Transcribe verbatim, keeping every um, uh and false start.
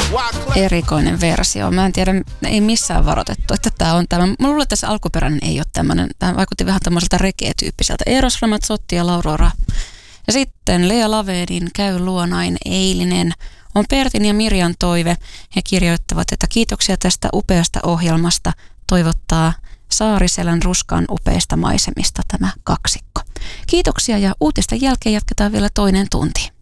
Erikoinen versio. Mä en tiedä, ei missään varoitettu, että tämä on tämä. Mä luulen, että tässä alkuperäinen ei ole tämmöinen. Tämä vaikutti vähän tämmöiseltä reggae-tyyppiseltä. Eros Ramazzotti ja Laurora. Ja sitten Lea Lavedin Käy luonain eilinen on Pertin ja Mirjan toive. He kirjoittavat, että kiitoksia tästä upeasta ohjelmasta. Toivottaa Saariselän Ruskan upeista maisemista tämä kaksikko. Kiitoksia ja uutisten jälkeen jatketaan vielä toinen tunti.